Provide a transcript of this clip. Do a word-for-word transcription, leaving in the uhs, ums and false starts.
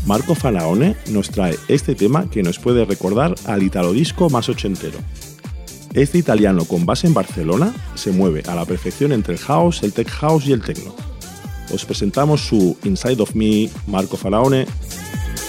Marco Faraone nos trae este tema que nos puede recordar al italo disco más ochentero. Este italiano con base en Barcelona se mueve a la perfección entre el house, el tech house y el techno. Os presentamos su Inside of Me, Marco Faraone.